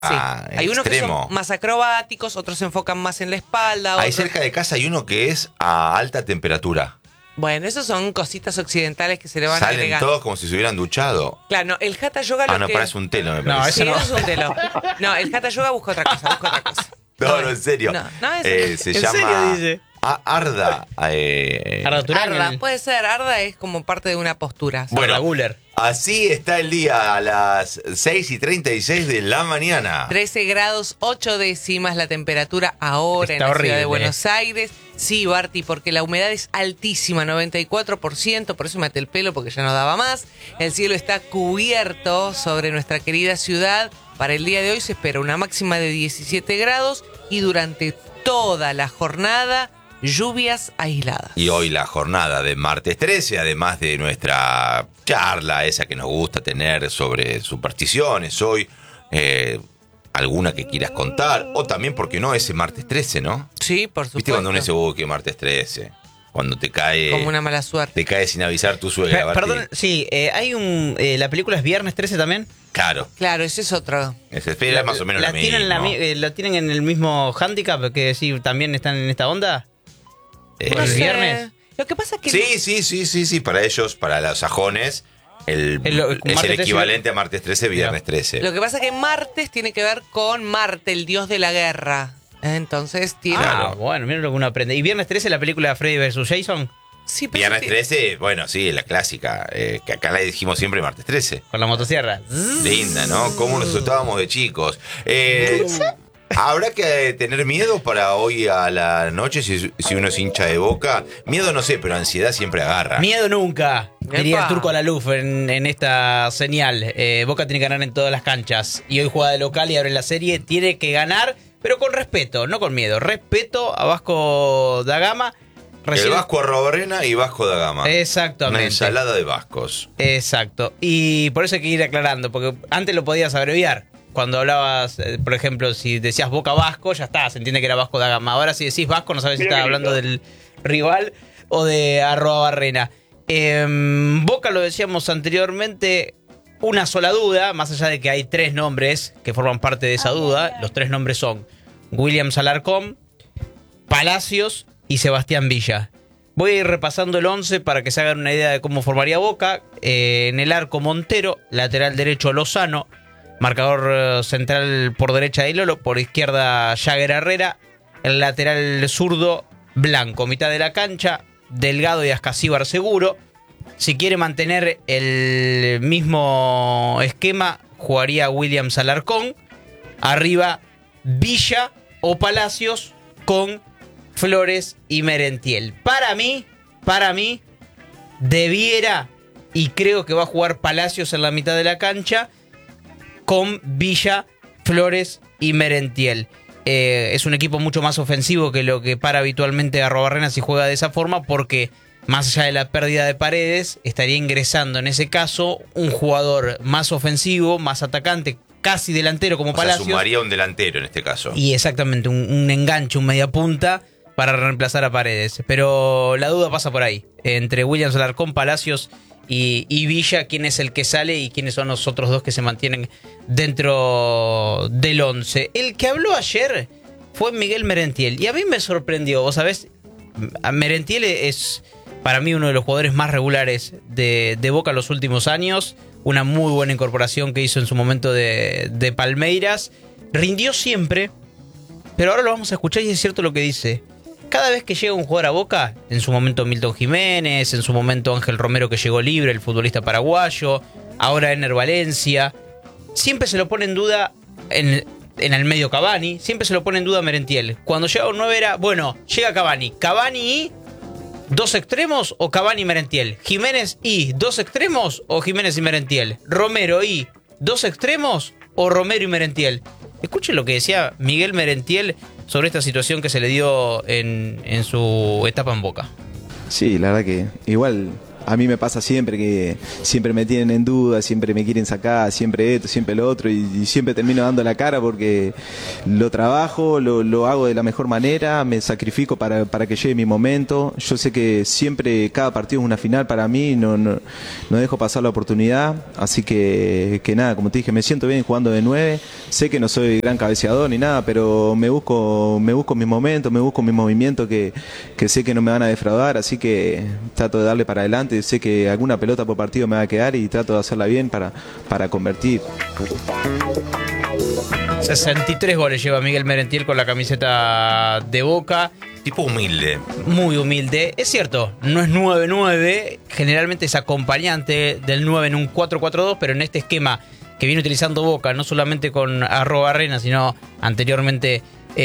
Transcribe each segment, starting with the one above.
Sí. Hay unos que extremo. son más acrobáticos, otros se enfocan más en la espalda. Ahí otros... cerca de casa hay uno que es a alta temperatura. Bueno, esos son cositas occidentales que se le van Salen agregando. todos como si se hubieran duchado. Claro, no, el Hatha Yoga lo Ah, no, que... parece un telo, me No, parece. Sí, Eso no. eso es un telo. No, el Hatha Yoga busca otra cosa, No, en serio. No, es Se ¿En llama serio dice? Arda. Arda Turán, Arda, el- puede ser. Arda es como parte de una postura. Bueno, Arda Güler. así está el día a las 6:36 de la mañana. 13 grados 8 décimas la temperatura ahora Está en la horrible. ciudad de Buenos Aires. Sí, Barty, porque la humedad es altísima, 94%, por eso me até el pelo porque ya no daba más. El cielo está cubierto sobre nuestra querida ciudad. Para el día de hoy se espera una máxima de 17 grados y durante toda la jornada lluvias aisladas. Y hoy la jornada de martes 13, además de nuestra charla, esa que nos gusta tener sobre supersticiones hoy, alguna que quieras contar, o también, ¿por qué no?, ese martes 13, ¿no? Sí, por supuesto. ¿Viste cuando uno dice, que martes 13? Cuando te cae... Como una mala suerte. Te cae sin avisar tu suegra, Barty. Perdón, sí, hay un... ¿la película es Viernes 13 también? Claro. Claro, ese es otro. Ese es más o menos ¿La lo tienen, mismo. ¿La tienen en el mismo handicap? Que sí, también están en esta onda. Eh, ¿El viernes? Lo que pasa es que... Sí, para ellos, para los sajones, es martes el 13, equivalente a martes 13, viernes 13. Lo que pasa es que martes tiene que ver con Marte, el dios de la guerra. Entonces tiene... Claro. Ah, bueno, miren lo que uno aprende. ¿Y Viernes 13 la película de Freddy vs. Jason? Sí, pero Viernes sí- 13, bueno, sí, la clásica, que acá la dijimos siempre martes 13. Con la motosierra. Linda, ¿no? ¿Cómo nos asustábamos de chicos? ¿Habrá que tener miedo para hoy a la noche si uno es hincha de Boca? Miedo no sé, pero ansiedad siempre agarra. Miedo nunca, diría Epa. el Turco Alaluf en esta señal. Boca tiene que ganar en todas las canchas. Y hoy juega de local y abre la serie. Tiene que ganar, pero con respeto, no con miedo. Respeto a Vasco da Gama. El Vasco Arrobarrena y Vasco da Gama. Exactamente. Una ensalada de vascos. Exacto. Y por eso hay que ir aclarando, porque antes lo podías abreviar. Cuando hablabas, por ejemplo, si decías Boca Vasco, ya está, se entiende que era Vasco da Gama. Ahora si decís Vasco, no sabes si estás hablando del rival o de Arrobarrena. Boca, lo decíamos anteriormente, una sola duda, más allá de que hay tres nombres que forman parte de esa duda. Los tres nombres son Williams Alarcón, Palacios y Sebastián Villa. Voy a ir repasando el 11 para que se hagan una idea de cómo formaría Boca. En el arco Montero, lateral derecho Lozano, marcador central por derecha de Lolo, por izquierda Jagger Herrera, el lateral zurdo Blanco, mitad de la cancha, Delgado y Ascasíbar seguro. Si quiere mantener el mismo esquema, jugaría Williams Alarcón, arriba Villa o Palacios con Flores y Merentiel. Para mí, debiera, y creo que va a jugar Palacios en la mitad de la cancha, con Villa, Flores y Merentiel. Es un equipo mucho más ofensivo que lo que para habitualmente Arrobarrena si juega de esa forma, porque más allá de la pérdida de Paredes, estaría ingresando en ese caso un jugador más ofensivo, más atacante, casi delantero como O sea, Palacios. sumaría un delantero en este caso. Y exactamente, un enganche, un mediapunta para reemplazar a Paredes. Pero la duda pasa por ahí. Entre Williams Alarcón, Palacios y Villa, quién es el que sale y quiénes son los otros dos que se mantienen dentro del 11. El que habló ayer fue Miguel Merentiel. Y a mí me sorprendió, vos sabés, Merentiel es para mí uno de los jugadores más regulares de Boca en los últimos años. Una muy buena incorporación que hizo en su momento de Palmeiras. Rindió siempre, pero ahora lo vamos a escuchar y es cierto lo que dice. Cada vez que llega un jugador a Boca, en su momento Milton Jiménez, en su momento Ángel Romero que llegó libre, el futbolista paraguayo, ahora Ener Valencia, siempre se lo pone en duda en el medio Cavani, siempre se lo pone en duda Merentiel. Cuando llega un 9 era, bueno, llega Cavani y dos extremos o Cavani y Merentiel. Jiménez y dos extremos o Jiménez y Merentiel. Romero y dos extremos o Romero y Merentiel. Escuchen lo que decía Miguel Merentiel sobre esta situación que se le dio en su etapa en Boca. Sí, la verdad que igual a mí me pasa siempre que siempre me tienen en duda, siempre me quieren sacar, siempre esto, siempre lo otro, y siempre termino dando la cara porque lo trabajo, lo hago de la mejor manera, me sacrifico para que llegue mi momento. Yo sé que siempre cada partido es una final para mí, no dejo pasar la oportunidad, así que nada, como te dije, me siento bien jugando de 9, sé que no soy gran cabeceador ni nada, pero me busco mis momentos, me busco mis movimientos que sé que no me van a defraudar, así que trato de darle para adelante, sé que alguna pelota por partido me va a quedar y trato de hacerla bien para convertir. 63 goles lleva Miguel Merentiel con la camiseta de Boca. Tipo humilde. Muy humilde. Es cierto, no es 9-9, generalmente es acompañante del 9 en un 4-4-2, pero en este esquema que viene utilizando Boca, no solamente con Arrobarrena, sino anteriormente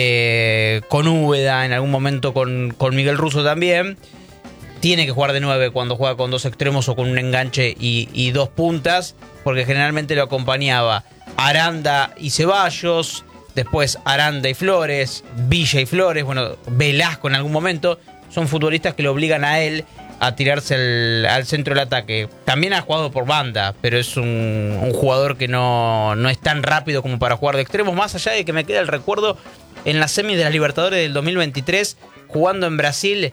con Úbeda, en algún momento con Miguel Russo también, tiene que jugar de 9 cuando juega con dos extremos o con un enganche y dos puntas, porque generalmente lo acompañaba Aranda y Ceballos, después Aranda y Flores, Villa y Flores, bueno, Velasco en algún momento. Son futbolistas que lo obligan a él a tirarse al centro del ataque. También ha jugado por banda, pero es un jugador que no es tan rápido como para jugar de extremos, más allá de que me queda el recuerdo en la semi de las Libertadores del 2023, jugando en Brasil,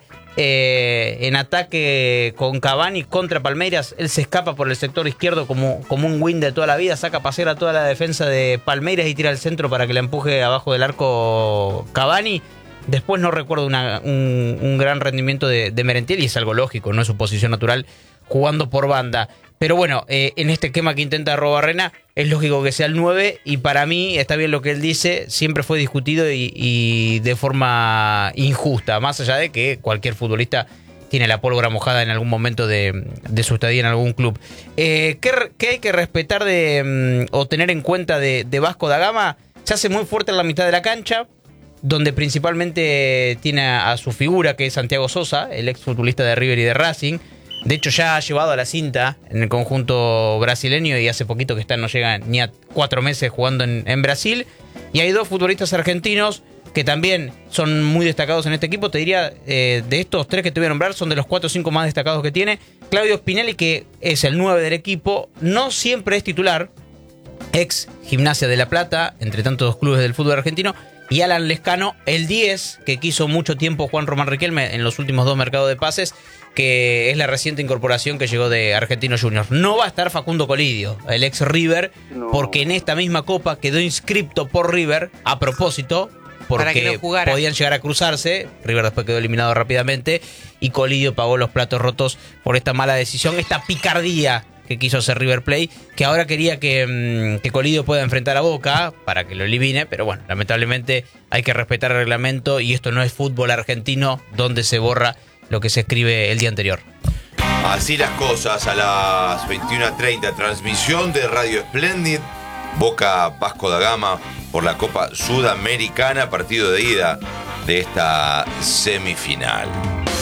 en ataque con Cavani contra Palmeiras. Él se escapa por el sector izquierdo como un win de toda la vida, saca a pasear a toda la defensa de Palmeiras y tira al centro para que la empuje abajo del arco Cavani. Después no recuerdo un gran rendimiento de Merentiel, y es algo lógico, no es su posición natural jugando por banda. Pero bueno, en este esquema que intenta Arrobarrena es lógico que sea el 9, y para mí está bien lo que él dice, siempre fue discutido y de forma injusta, más allá de que cualquier futbolista tiene la pólvora mojada en algún momento de su estadía en algún club. ¿Qué hay que respetar o tener en cuenta de Vasco da Gama? Se hace muy fuerte en la mitad de la cancha, donde principalmente tiene a su figura, que es Santiago Sosa, el ex futbolista de River y de Racing. De hecho, ya ha llevado a la cinta en el conjunto brasileño, y hace poquito que no llega ni a 4 meses jugando en Brasil. Y hay dos futbolistas argentinos que también son muy destacados en este equipo. Te diría, de estos 3 que te voy a nombrar, son de los 4 o 5 más destacados que tiene. Claudio Spinelli, que es el 9 del equipo, no siempre es titular, ex Gimnasia de La Plata, entre tantos clubes del fútbol argentino. Y Alan Lescano, el 10, que quiso mucho tiempo Juan Román Riquelme en los últimos 2 mercados de pases, que es la reciente incorporación que llegó de Argentinos Juniors. No va a estar Facundo Colidio, el ex River, porque en esta misma copa quedó inscripto por River a propósito, porque no podían llegar a cruzarse. River después quedó eliminado rápidamente y Colidio pagó los platos rotos por esta mala decisión, esta picardía que quiso hacer River Plate, que ahora quería que Colidio pueda enfrentar a Boca para que lo elimine, pero bueno, lamentablemente hay que respetar el reglamento, y esto no es fútbol argentino donde se borra lo que se escribe el día anterior. Así las cosas, a las 21:30, transmisión de Radio Splendid, Boca Vasco da Gama por la Copa Sudamericana, partido de ida de esta semifinal.